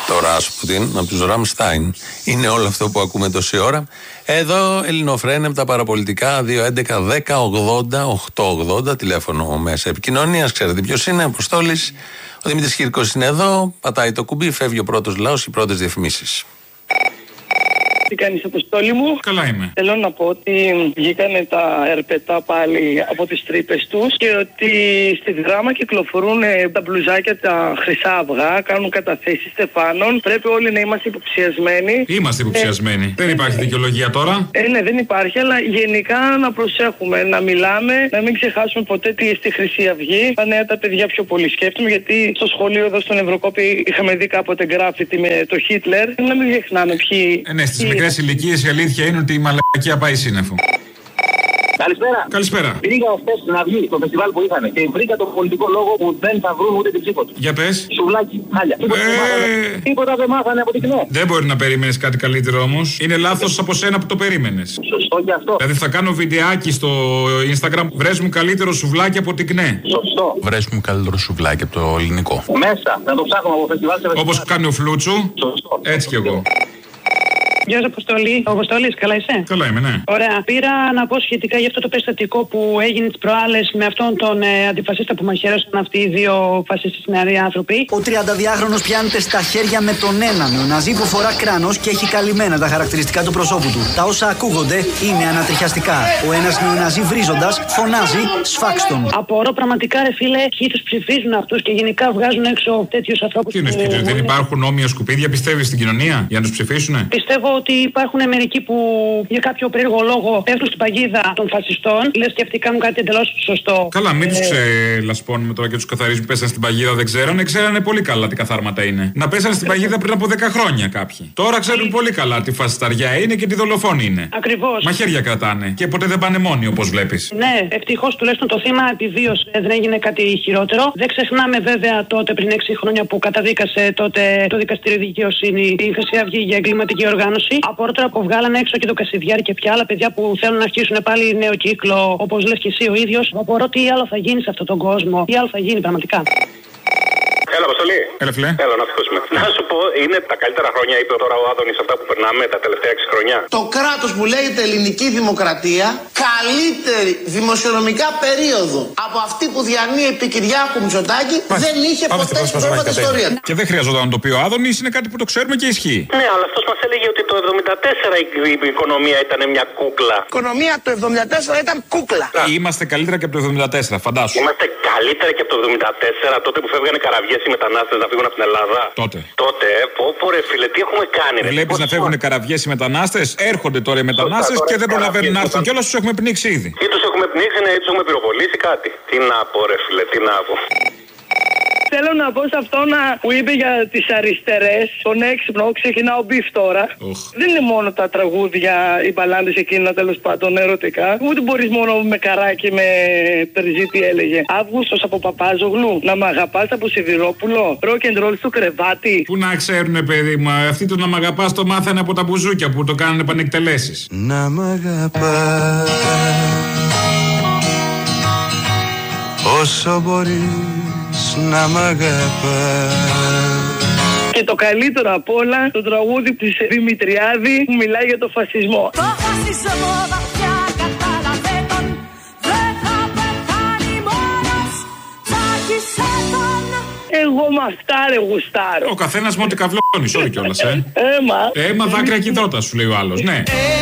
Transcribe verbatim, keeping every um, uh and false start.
Το Ράσπουτιν από τους Ραμστάιν. Είναι όλο αυτό που ακούμε τόση ώρα. Εδώ Ελληνοφρένε από τα παραπολιτικά δύο έντεκα δέκα ογδόντα οκτακόσια ογδόντα, τηλέφωνο μέσα επικοινωνίας. Ξέρετε ποιος είναι, Αποστόλης. Ο Δημήτρης Κύρκος είναι εδώ. Πατάει το κουμπί, φεύγει ο πρώτος λαός, οι πρώτες διαφημίσεις. Τι κάνεις, Αποστόλη μου? Καλά είμαι. Θέλω να πω ότι βγήκανε τα ερπετά πάλι από τις τρύπες τους και ότι στη Δράμα κυκλοφορούν τα μπλουζάκια τα χρυσά αυγά, κάνουν καταθέσεις στεφάνων. Πρέπει όλοι να είμαστε υποψιασμένοι. Είμαστε υποψιασμένοι. Ε, δεν υπάρχει δικαιολογία τώρα. Ε, ναι, δεν υπάρχει, αλλά γενικά να προσέχουμε, να μιλάμε, να μην ξεχάσουμε ποτέ τι στη Χρυσή Αυγή. Τα νέα τα παιδιά πιο πολύ σκέφτομαι, γιατί στο σχολείο εδώ στον Ευρωκόπη είχαμε δει κάποτε γκράφιτι με το Χίτλερ. Να μην ξεχνάμε ποιοι. Ε, ναι, στις μικρές ηλικίες η αλήθεια είναι ότι η μαλακία πάει σύννεφο. Καλησπέρα. Καλησπέρα. Πήγα χθες στην Αυγή, στο φεστιβάλ που είχαν και βρήκα τον πολιτικό λόγο που δεν θα βρουν ούτε την ψήφο του. Για πες. Σουβλάκι, χάλια. Τίποτα, ε... δεν μάθανε. Τίποτα δεν μάθανε από την ΚΝΕ. Δεν μπορεί να περιμένεις κάτι καλύτερο όμως. Είναι λάθος από σένα που το περίμενες. Σωστό και αυτό. Δηλαδή θα κάνω βιντεάκι στο Instagram. Βρες μου καλύτερο σουβλάκι από την ΚΝΕ. Σωστό. Βρες μου καλύτερο σουβλάκι από το ελληνικό. Μέσα. Να το ψάχνουμε από φεστιβάλ σε φεστιβάλ. Όπως κάνει ο Φλούτσου. Σωστό. Έτσι κι εγώ. Γεια σας, Αποστολή. Ο Αποστολής, καλά είσαι? Καλά είμαι, ναι. Ωραία. Πήρα να πω σχετικά για αυτό το περιστατικό που έγινε τις προάλλες με αυτόν τον ε, αντιφασίστα που μαχαίρωσαν αυτοί οι δύο φασίστες νεαροί άνθρωποι. Ο τριανταδιάχρονος πιάνεται στα χέρια με τον ένα νεοναζί που φορά κράνος και έχει καλυμμένα τα χαρακτηριστικά του προσώπου του. Τα όσα ακούγονται είναι ανατριχιαστικά. Ο ένας νεοναζί βρίζοντας φωνάζει «Σφάξτον». Απορώ πραγματικά, ρε φίλε, ποιοι τους ψηφίζουν αυτούς και γενικά βγάζουν έξω τέτοιους ανθρώπους. Τι είναι σπίτι, δεν υπάρχουν όμοια σκουπίδια, πιστεύεις στην κοινωνία για να τους ψηφίσουνε? Πιστεύω ότι υπάρχουν μερικοί που για κάποιο περίεργο λόγο πέφτουν στην παγίδα των φασιστών, λες και αυτοί κάνουν κάτι εντελώς σωστό. Καλά, μην ε... τους ξελασπώνουμε τώρα και τους καθαρίζουμε. Πέσαν στην παγίδα, δεν ξέρανε. Ξέρανε πολύ καλά τι καθάρματα είναι. Να πέσαν στην παγίδα πριν από δέκα χρόνια κάποιοι. Τώρα ξέρουν πολύ καλά τι φασισταριά είναι και τι δολοφόνοι είναι. Ακριβώς. Μαχαίρια κρατάνε και ποτέ δεν πάνε μόνοι, όπως βλέπεις. Ναι, ευτυχώς τουλάχιστον το θύμα επιβίωσε, δεν έγινε κάτι χειρότερο. Δεν ξεχνάμε βέβαια τότε πριν έξι χρόνια που καταδίκασε τότε το Δικαστήριο Δικαιοσύνη η Χρυσή Αυγή για εγκληματική οργάνωση. Από τώρα που βγάλανε έξω και το Κασιδιάρη και πια άλλα παιδιά που θέλουν να αρχίσουν πάλι νέο κύκλο, όπως λες και εσύ ο ίδιος. Απορώ τι άλλο θα γίνει σε αυτόν τον κόσμο, τι άλλο θα γίνει πραγματικά. Έλα, Αποστολή. Έλα, φιλέ. Έλα, να ακούσουμε. Να σου πω, είναι τα καλύτερα χρόνια, είπε τώρα ο Άδωνης, αυτά που περνάμε τα τελευταία έξι χρόνια. Το κράτος που λέγεται ελληνική δημοκρατία, καλύτερη δημοσιονομικά περίοδο από αυτή που διανύει επί Κυριάκου Μητσοτάκη, δεν είχε ποτέ στην πρόσφατη ιστορία. Και δεν χρειαζόταν να το πει ο Άδωνης, είναι κάτι που το ξέρουμε και ισχύει. Ναι, αλλά αυτός μας έλεγε ότι το εβδομήντα τέσσερα η οικονομία ήταν μια κούκλα. Η οικονομία το εβδομήντα τέσσερα ήταν κούκλα. Είμαστε καλύτερα και από το εβδομήντα τέσσερα, φαντάσου. Είμαστε καλύτερα και από το εβδομήντα τέσσερα, τότε που φεύγανε καραβιές οι μετανάστες να φύγουν από την Ελλάδα. Τότε. Τότε, πω, πω ρε φίλε, τι έχουμε κάνει, ρε. Βλέπεις να φεύγουν καραβιές οι μετανάστες, έρχονται τώρα οι μετανάστες και δεν προλαβαίνουν να έρθουν κιόλας, τους έχουμε πνίξει ήδη. Ή τους έχουμε πνίξει, ναι, ή τους έχουμε πυροβολήσει κάτι. Τι να πω, ρε φίλε, τι να πω. Θέλω να πω σε αυτό να, που είπε για τις αριστερές, τον έξυπνο, ξεκινάω μπιφ τώρα. Οχ. Δεν είναι μόνο τα τραγούδια, οι μπαλάντες εκείνα τέλος πάντων ερωτικά. Ούτε μπορείς μόνο με καράκι, με περζί, τι έλεγε. Αύγουστος από Παπάζογλου, να μ' αγαπάς από Σιδηρόπουλο, rock and roll στο κρεβάτι. Πού να ξέρουνε, παιδί μου, αυτοί το να μ' αγαπάς το μάθανε από τα μπουζούκια που το κάνανε πανεκτελέσεις. Να μ' αγαπάς όσο μπορείς να μ' αγαπάς. Και το καλύτερο απ' όλα, το τραγούδι της Δημητριάδη που μιλάει για το φασισμό. Το φασισμό βαθιά κατάλαβε τον, δεν θα πεθάνει μόνος, τσάκισε τον. Εγώ με αυτά ρε γουστάρω. Ο καθένας με ό,τι καυλώνει, sorry κιόλας, ε. Έμα. Έμα, δάκρυα και υδρότα, σου λέει ο άλλος, ναι.